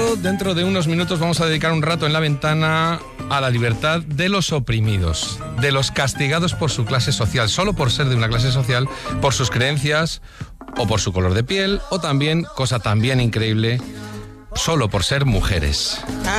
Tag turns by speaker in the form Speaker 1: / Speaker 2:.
Speaker 1: pero dentro de unos minutos vamos a dedicar un rato en La Ventana a la libertad de los oprimidos, de los castigados por su clase social, solo por ser de una clase social, por sus creencias o por su color de piel, o también, cosa también increíble, solo por ser mujeres.